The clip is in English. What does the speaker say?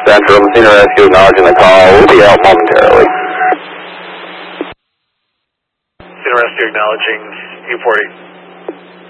Central, Senior Rescue acknowledging the call. We'll be out momentarily. Senior Rescue acknowledging U40.